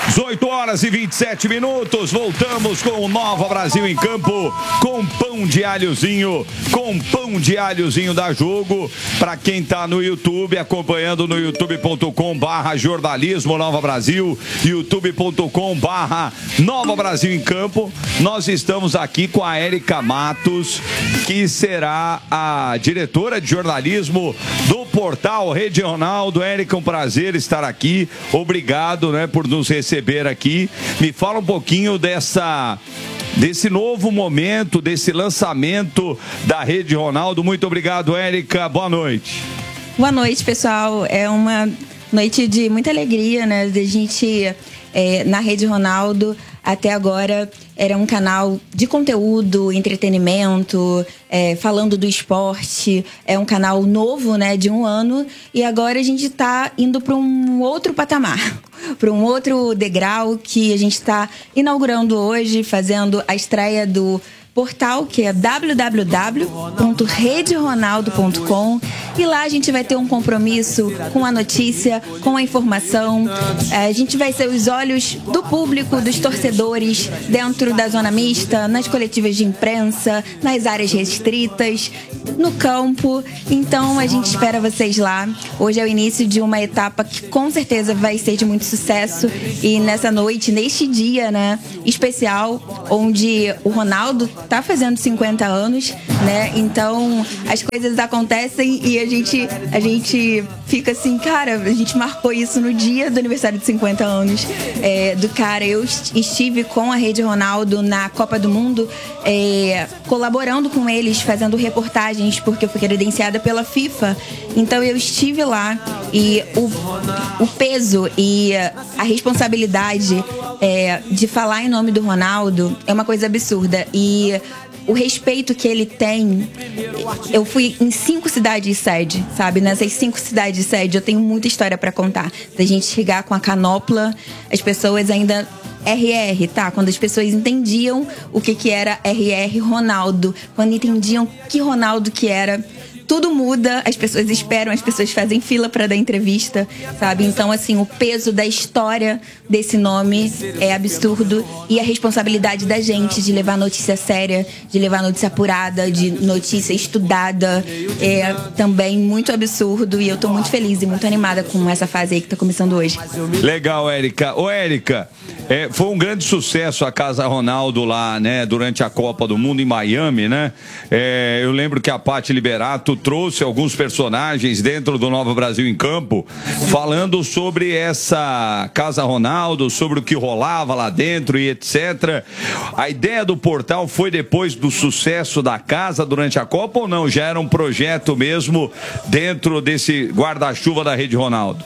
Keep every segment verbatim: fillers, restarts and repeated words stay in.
dezoito horas e vinte e sete minutos, voltamos com o Nova Brasil em Campo, com pão de alhozinho, com pão de alhozinho da Jogo, para quem tá no YouTube, acompanhando no youtube ponto com barra jornalismo Nova Brasil, youtube ponto com barra Nova Brasil em Campo. Nós estamos aqui com a Érica Matos, que será a diretora de jornalismo do portal Rede Ronaldo. Érica, um prazer estar aqui, obrigado, né, por nos receber aqui. Me fala um pouquinho dessa, desse novo momento, desse lançamento da Rede Ronaldo. Muito obrigado, Érica. Boa noite. Boa noite, pessoal. É uma noite de muita alegria, né? De gente, é, na Rede Ronaldo, até agora, era um canal de conteúdo, entretenimento, é, falando do esporte. É um canal novo, né, de um ano. E agora a gente está indo para um outro patamar, para um outro degrau que a gente está inaugurando hoje, fazendo a estreia do portal, que é w w w ponto rede ronaldo ponto com, e lá a gente vai ter um compromisso com a notícia, com a informação. A gente vai ser os olhos do público, dos torcedores, dentro da zona mista, nas coletivas de imprensa, nas áreas restritas, no campo. Então a gente espera vocês lá. Hoje é o início de uma etapa que com certeza vai ser de muito sucesso, e nessa noite, neste dia, né, especial, onde o Ronaldo tá fazendo cinquenta anos, né? Então as coisas acontecem e a gente, a gente fica assim, cara, a gente marcou isso no dia do aniversário de cinquenta anos é, do cara. Eu estive com a Rede Ronaldo na Copa do Mundo, é, colaborando com eles, fazendo reportagens, porque eu fui credenciada pela FIFA. Então eu estive lá, e o, o peso e a responsabilidade é, de falar em nome do Ronaldo é uma coisa absurda. E o respeito que ele tem, eu fui em cinco cidades sede, sabe? Nessas cinco cidades sede eu tenho muita história pra contar. Da gente chegar com a canopla, as pessoas ainda R R, tá? Quando as pessoas entendiam o que que era R R Ronaldo, quando entendiam que Ronaldo que era, tudo muda, as pessoas esperam, as pessoas fazem fila para dar entrevista, sabe? Então, assim, o peso da história desse nome é absurdo, e a responsabilidade da gente de levar notícia séria, de levar notícia apurada, de notícia estudada, é também muito absurdo, e eu tô muito feliz e muito animada com essa fase aí que tá começando hoje. Legal, Érica. Ô, Érica, é, foi um grande sucesso a Casa Ronaldo lá, né, durante a Copa do Mundo em Miami, né? É, eu lembro que a Paty Liberato trouxe alguns personagens dentro do Nova Brasil em Campo, falando sobre essa Casa Ronaldo, sobre o que rolava lá dentro e etcétera. A ideia do portal foi depois do sucesso da casa durante a Copa, ou não? Já era um projeto mesmo dentro desse guarda-chuva da Rede Ronaldo?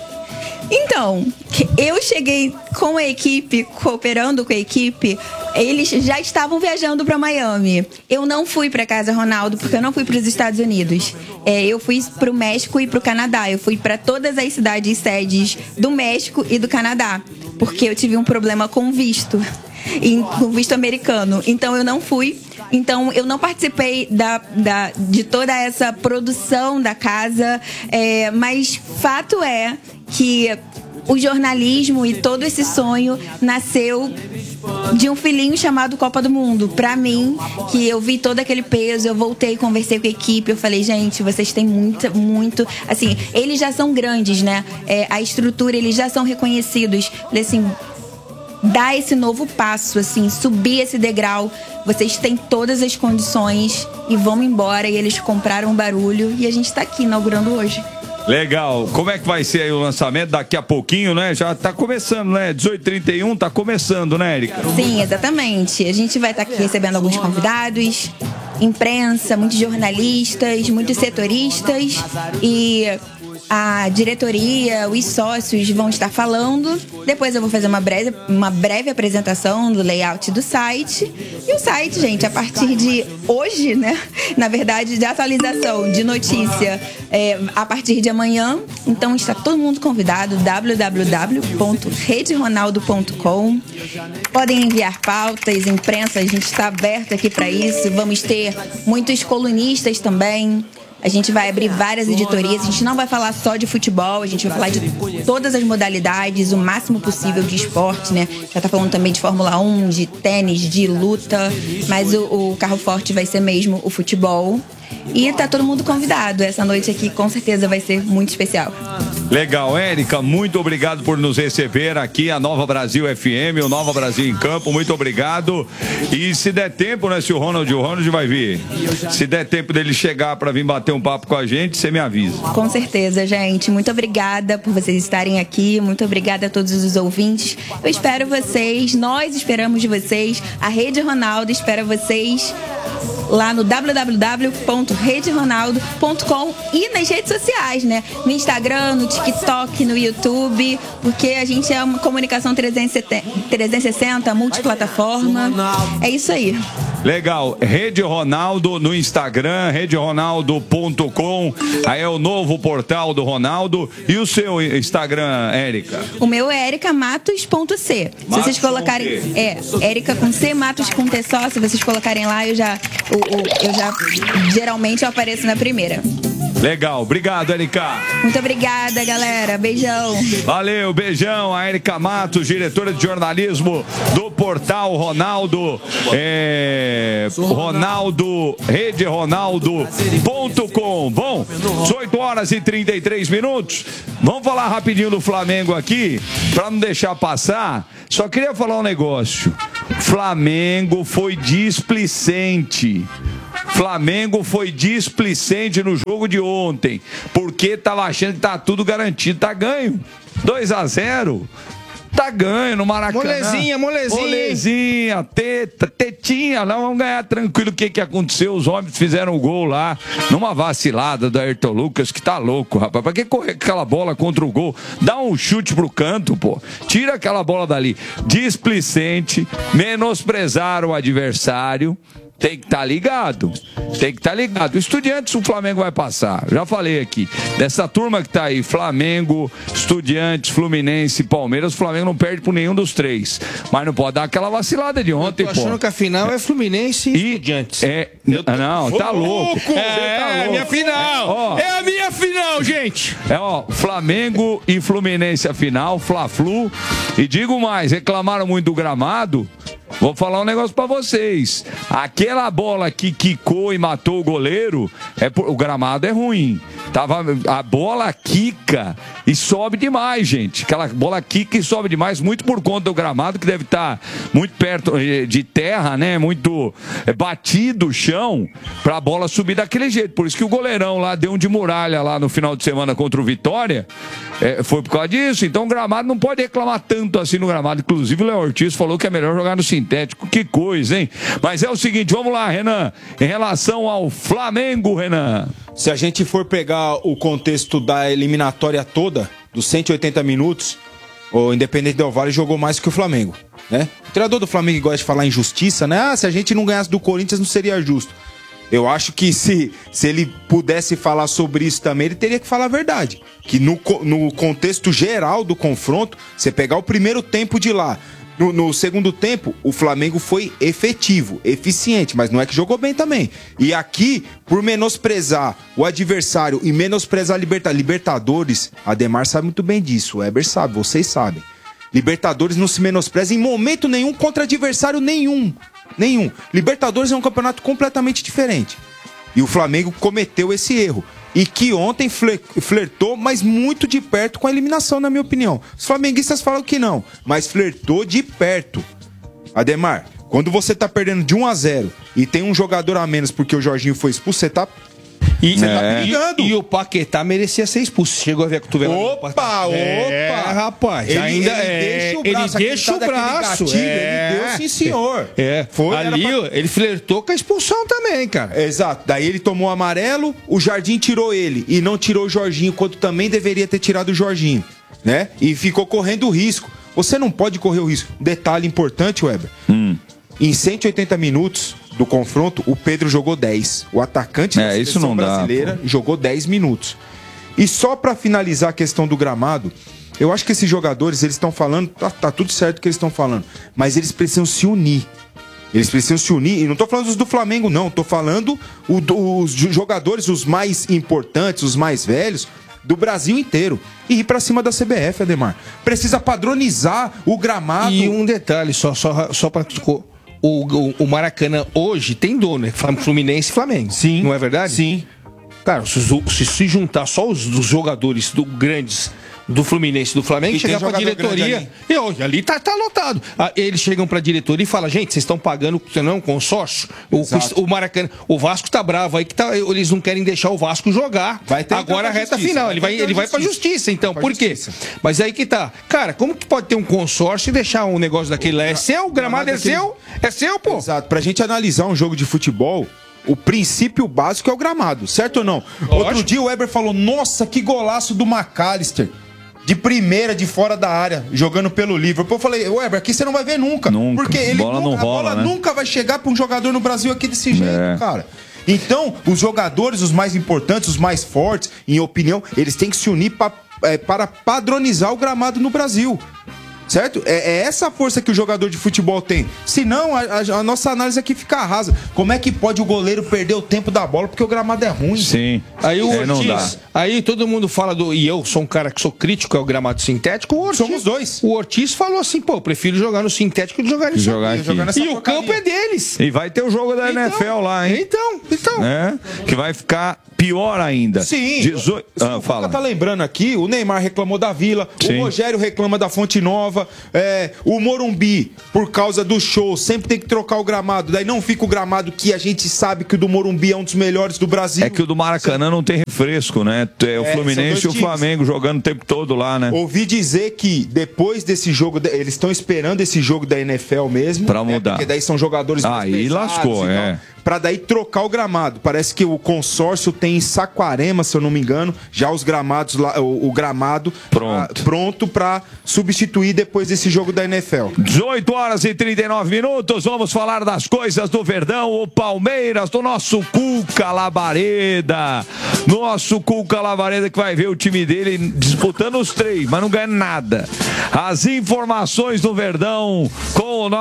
Então, eu cheguei com a equipe, cooperando com a equipe, eles já estavam viajando para Miami. Eu não fui para Casa Ronaldo porque eu não fui para os Estados Unidos. É, eu fui para o México e para o Canadá. Eu fui para todas as cidades sedes do México e do Canadá, porque eu tive um problema com visto, com visto americano. Então eu não fui. Então, eu não participei da, da, de toda essa produção da casa, é, mas fato é que o jornalismo e todo esse sonho nasceu de um filhinho chamado Copa do Mundo. Pra mim, que eu vi todo aquele peso, eu voltei, conversei com a equipe, eu falei, gente, vocês têm muito, muito... Assim, eles já são grandes, né? É, a estrutura, eles já são reconhecidos. Falei assim, dar esse novo passo, assim, subir esse degrau. Vocês têm todas as condições e vamos embora. E eles compraram um barulho e a gente tá aqui inaugurando hoje. Legal. Como é que vai ser aí o lançamento daqui a pouquinho, né? Já tá começando, né? dezoito e trinta e um tá começando, né, Érica? Sim, exatamente. A gente vai estar aqui recebendo alguns convidados, imprensa, muitos jornalistas, muitos setoristas, e a diretoria, os sócios vão estar falando. Depois eu vou fazer uma breve, uma breve apresentação do layout do site. E o site, gente, a partir de hoje, né? Na verdade, de atualização de notícia é, a partir de amanhã. Então está todo mundo convidado, w w w ponto rede ronaldo ponto com. Podem enviar pautas, imprensa, a gente está aberto aqui para isso. Vamos ter muitos colunistas também. A gente vai abrir várias editorias. A gente não vai falar só de futebol, a gente vai falar de todas as modalidades, o máximo possível de esporte, né? Já tá falando também de Fórmula um, de tênis, de luta, mas o, o carro forte vai ser mesmo o futebol. E tá todo mundo convidado. Essa noite aqui com certeza vai ser muito especial. Legal, Érica, muito obrigado por nos receber aqui, a Nova Brasil F M, o Nova Brasil em Campo, muito obrigado. E se der tempo, né, se o Ronald, o Ronald vai vir, se der tempo dele chegar para vir bater um papo com a gente, você me avisa. Com certeza, gente, muito obrigada por vocês estarem aqui, muito obrigada a todos os ouvintes. Eu espero vocês, nós esperamos de vocês, a Rede Ronaldo espera vocês lá no w w w ponto rede ronaldo ponto com e nas redes sociais, né? No Instagram, no TikTok, no YouTube, porque a gente é uma comunicação trezentos e sessenta, multiplataforma. É isso aí. Legal, Rede Ronaldo no Instagram, rede ronaldo ponto com, aí é o novo portal do Ronaldo. E o seu Instagram, Érica? O meu é erica matos ponto c. Se vocês colocarem, é, Érica com C, Matos com T só, se vocês colocarem lá, eu já, eu, eu, eu já, geralmente eu apareço na primeira. Legal, obrigado, Érica. Muito obrigada, galera. Beijão. Valeu, beijão. A Érica Matos, diretora de jornalismo do portal Ronaldo. É, Ronaldo, rede ronaldo ponto com. Bom, dezoito horas e trinta e três minutos. Vamos falar rapidinho do Flamengo aqui, para não deixar passar. Só queria falar um negócio. Flamengo foi displicente. Flamengo foi displicente no jogo de ontem, porque tava achando que tá tudo garantido, tá ganho. dois a zero. Tá ganho no Maracanã. Molezinha, molezinha. Molezinha, teta, tetinha. Não, vamos ganhar tranquilo. O que que aconteceu? Os homens fizeram o gol lá, numa vacilada do Ayrton Lucas, que tá louco, rapaz. Pra que correr aquela bola contra o gol? Dá um chute pro canto, pô. Tira aquela bola dali. Displicente, menosprezar o adversário. Tem que estar tá ligado, tem que estar tá ligado. Estudiantes, o Flamengo vai passar. Já falei aqui, dessa turma que tá aí, Flamengo, Estudiantes, Fluminense, Palmeiras, o Flamengo não perde por nenhum dos três. Mas não pode dar aquela vacilada de ontem, pô. Eu tô achando pô. que a final é Fluminense e, e Estudiantes. É, tô... Não, tá louco. É, tá louco. É a minha final. Ó, é a minha final, gente. É, ó, Flamengo e Fluminense a final, Fla-Flu. E digo mais, reclamaram muito do gramado. Vou falar um negócio pra vocês. Aquela bola que quicou e matou o goleiro, é por... o gramado é ruim. Tava... A bola quica e sobe demais, gente. Aquela bola quica e sobe demais, muito por conta do gramado, que deve estar muito perto de terra, né? Muito batido o chão, pra bola subir daquele jeito. Por isso que o goleirão lá deu um de muralha lá no final de semana contra o Vitória. É, foi por causa disso. Então o gramado não pode reclamar tanto assim no gramado. Inclusive o Léo Ortiz falou que é melhor jogar no sintético. Que coisa, hein? Mas é o seguinte, vamos lá, Renan. Em relação ao Flamengo, Renan. Se a gente for pegar o contexto da eliminatória toda, dos cento e oitenta minutos, o Independente Del Valle jogou mais que o Flamengo, né? O treinador do Flamengo gosta de falar em justiça, né? Ah, se a gente não ganhasse do Corinthians não seria justo. Eu acho que se, se ele pudesse falar sobre isso também, ele teria que falar a verdade. Que no, no contexto geral do confronto, você pegar o primeiro tempo de lá, no, no segundo tempo, o Flamengo foi efetivo, eficiente, mas não é que jogou bem também. E aqui, por menosprezar o adversário e menosprezar a liberta, Libertadores, Ademar sabe muito bem disso, o Eber sabe, vocês sabem. Libertadores não se menospreza em momento nenhum contra adversário nenhum. Nenhum. Libertadores é um campeonato completamente diferente. E o Flamengo cometeu esse erro. E que ontem flertou, mas muito de perto com a eliminação, na minha opinião. Os flamenguistas falam que não, mas flertou de perto. Ademar, quando você tá perdendo de um a zero e tem um jogador a menos porque o Jorginho foi expulso, você tá... E, é. tá brigando. E, e o Paquetá merecia ser expulso. Chegou a ver a cotovela. Opa, opa! É, rapaz. Ele, ainda ele é, deixa o braço. Ele deixa o braço. Gatilho, é. Ele deu, sim, senhor. É. Foi, ali pra... ele flertou com a expulsão também, cara. Exato. Daí ele tomou amarelo, o Jardim tirou ele. E não tirou o Jorginho, quando também deveria ter tirado o Jorginho. Né? E ficou correndo o risco. Você não pode correr o risco. Detalhe importante, Weber. Hum. Em cento e oitenta minutos do confronto, o Pedro jogou dez. O atacante da é, seleção isso não brasileira dá, jogou dez minutos. E só pra finalizar a questão do gramado, eu acho que esses jogadores, eles estão falando, tá, tá tudo certo o que eles estão falando, mas eles precisam se unir. Eles precisam se unir, e não tô falando dos do Flamengo, não. Tô falando o, do, os jogadores, os mais importantes, os mais velhos, do Brasil inteiro. E ir pra cima da C B F, Ademar. Precisa padronizar o gramado. E um detalhe, só, só, só pra... O, o, o Maracanã hoje tem dono, né? Fluminense e Flamengo. Sim. Não é verdade? Sim. Cara, se, se, se juntar só os, os jogadores do, grandes do Fluminense e do Flamengo, e chegar pra diretoria ali. E hoje, ali tá, tá lotado. Ah, eles chegam pra diretoria e falam, gente, vocês estão pagando, não é um consórcio? O, o Maracanã, o Vasco tá bravo aí, que tá, eles não querem deixar o Vasco jogar. Vai ter agora a reta justiça, final, vai ele vai, ele vai pra justiça, então. Pra por quê? Justiça. Mas aí que tá. Cara, como que pode ter um consórcio e deixar um negócio daquele lá? É seu, o gramado é seu? É seu, pô. Exato. Pra gente analisar um jogo de futebol, o princípio básico é o gramado, certo ou não? Lógico. Outro dia o Weber falou, nossa, que golaço do McAllister. De primeira, de fora da área, jogando pelo Liverpool. Eu falei, Weber, aqui você não vai ver nunca. Nunca. Porque ele bola não a rola, bola né? nunca vai chegar para um jogador no Brasil aqui desse jeito, é. cara. Então, os jogadores, os mais importantes, os mais fortes, em opinião, eles têm que se unir pra, é, para padronizar o gramado no Brasil. Certo? É, é essa força que o jogador de futebol tem. Senão, a, a, a nossa análise aqui fica rasa. Como é que pode o goleiro perder o tempo da bola porque o gramado é ruim? Sim. Aí o é, Ortiz, não dá. Aí todo mundo fala do... E eu sou um cara que sou crítico ao gramado sintético. O Ortiz, Somos dois. O Ortiz falou assim, pô, eu prefiro jogar no sintético do que jogar nisso jogar aqui. Jogar nessa e porcaria. o campo é deles. E vai ter o jogo da então, N F L lá, hein? Então, então. É, que vai ficar pior ainda. Sim. dezoito... Ah, o fala. tá lembrando aqui, o Neymar reclamou da Vila, Sim. o Rogério reclama da Fonte Nova, é, o Morumbi, por causa do show, sempre tem que trocar o gramado. Daí não fica o gramado que a gente sabe que o do Morumbi é um dos melhores do Brasil. É que o do Maracanã não tem refresco, né? É o é, Fluminense e o Flamengo jogando o tempo todo lá, né? Ouvi dizer que depois desse jogo, eles estão esperando esse jogo da N F L mesmo. Pra mudar. Né? Porque daí são jogadores mais Aí pesados, lascou, é. Pra daí trocar o gramado. Parece que o consórcio tem em Saquarema, se eu não me engano, já os gramados lá, o, o gramado pronto. Pra, pronto pra substituir depois desse jogo da N F L. dezoito horas e trinta e nove minutos, vamos falar das coisas do Verdão, o Palmeiras, do nosso Cuca Labareda. Nosso Cuca Labareda que vai ver o time dele disputando os três, mas não ganha nada. As informações do Verdão com o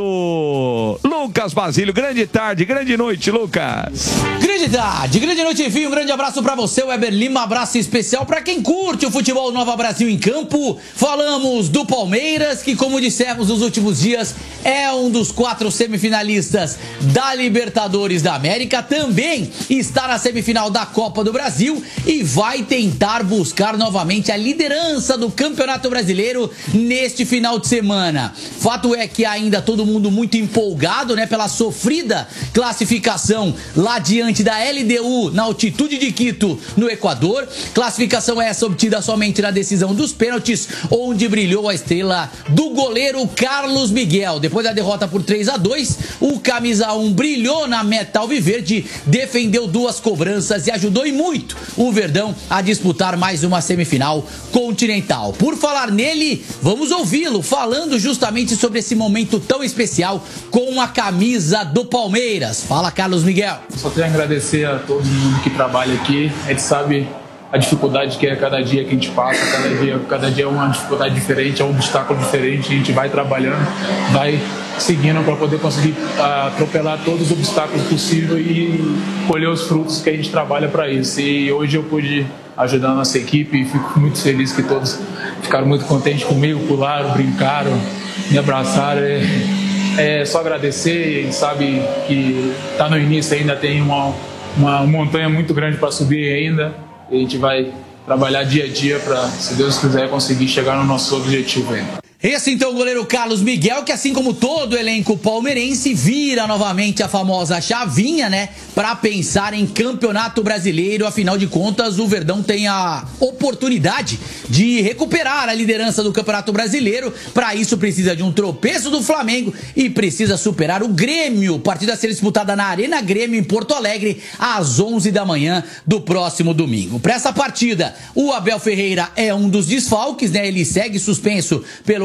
nosso Lucas Basílio. Grande tarde, grande noite, Lucas. Grande tarde, grande noite, enfim, um grande abraço pra você, Weber Lima, abraço especial pra quem curte o futebol Nova Brasil em campo. Falamos do Palmeiras, que como dissemos nos últimos dias, é um dos quatro semifinalistas da Libertadores da América, também está na semifinal da Copa do Brasil e vai tentar buscar novamente a liderança do Campeonato Brasileiro neste final de semana. Fato é que ainda todo mundo muito empolgado, né, pela sofrida classificação lá diante da L D U na altitude de Quito, no Equador. Classificação essa obtida somente na decisão dos pênaltis, onde brilhou a estrela do goleiro Carlos Miguel. Depois da derrota por três a dois, o camisa um brilhou na meta alviverde, defendeu duas cobranças e ajudou e muito o Verdão a disputar mais uma semifinal continental. Por falar nele, vamos ouvi-lo falando justamente sobre esse momento tão especial com a camisa do Palmeiras. Fala, Carlos Miguel. Só tenho a agradecer a todo mundo que trabalha aqui. A gente sabe a dificuldade que é cada dia que a gente passa, cada dia, cada dia é uma dificuldade diferente, é um obstáculo diferente. A gente vai trabalhando, vai seguindo para poder conseguir uh, atropelar todos os obstáculos possíveis e colher os frutos que a gente trabalha para isso. E hoje eu pude ajudar a nossa equipe e fico muito feliz que todos ficaram muito contentes comigo, pularam, brincaram, me abraçaram. É, é só agradecer. A gente sabe que está no início, ainda tem uma, uma montanha muito grande para subir ainda. A gente vai trabalhar dia a dia para, se Deus quiser, conseguir chegar no nosso objetivo ainda. Esse então o goleiro Carlos Miguel, que assim como todo o elenco palmeirense, vira novamente a famosa chavinha, né? Pra pensar em Campeonato Brasileiro. Afinal de contas, o Verdão tem a oportunidade de recuperar a liderança do Campeonato Brasileiro. Para isso precisa de um tropeço do Flamengo e precisa superar o Grêmio. Partida a ser disputada na Arena Grêmio em Porto Alegre às onze da manhã do próximo domingo. Para essa partida, o Abel Ferreira é um dos desfalques, né? Ele segue suspenso pelo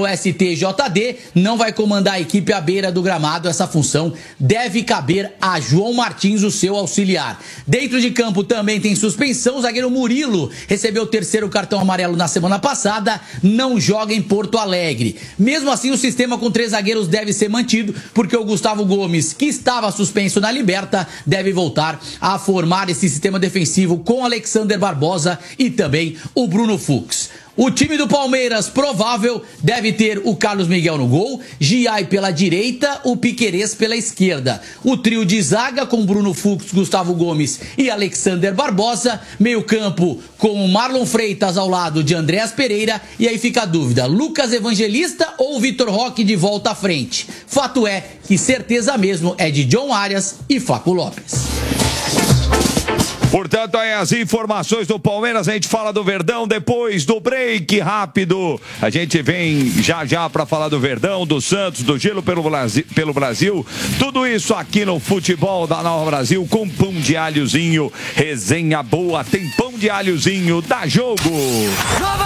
no S T J D, não vai comandar a equipe à beira do gramado. Essa função deve caber a João Martins, o seu auxiliar. Dentro de campo também tem suspensão. O zagueiro Murilo recebeu o terceiro cartão amarelo na semana passada, não joga em Porto Alegre. Mesmo assim, o sistema com três zagueiros deve ser mantido, porque o Gustavo Gomes, que estava suspenso na Liberta, deve voltar a formar esse sistema defensivo com Alexander Barbosa e também o Bruno Fux. O time do Palmeiras, provável, deve ter o Carlos Miguel no gol, Giai pela direita, o Piquerez pela esquerda. O trio de zaga com Bruno Fux, Gustavo Gomes e Alexander Barbosa. Meio campo com o Marlon Freitas ao lado de Andréas Pereira. E aí fica a dúvida, Lucas Evangelista ou Vitor Roque de volta à frente? Fato é que certeza mesmo é de John Arias e Flaco Lopes. Portanto, aí as informações do Palmeiras, a gente fala do Verdão depois do break rápido. A gente vem já já para falar do Verdão, do Santos, do Gelo pelo Brasil, pelo Brasil. Tudo isso aqui no Futebol da Nova Brasil com pão de alhozinho. Resenha boa, tem pão de alhozinho, dá jogo.